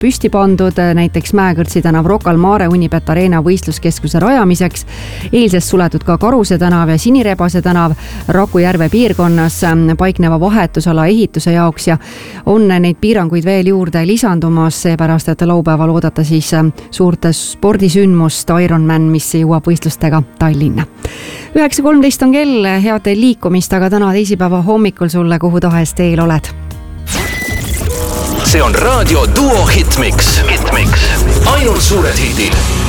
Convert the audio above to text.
püsti pandud, näiteks Mäekõrtsi tänav Rocca al Mare Unibet Arena võistluskeskuse rajamiseks. Eilsest suletud ka Karuse tänav ja Sinirebase tänav Rakujärve piirkonnas paikneva vahetusala ehituse jaoks ja on neid piiranguid veel juurde lisandumas, seepärast, et laupäeval oodata siis suurt spordisündmust Ironman, mis jõuab võistlustega Tallinna. 9.13 on kell, head teil liikumist, aga täna teisipäeva hommikul sulle kuhu tahes teel oled. See on Raadio Duo Hitmix. Ainult suured hitid.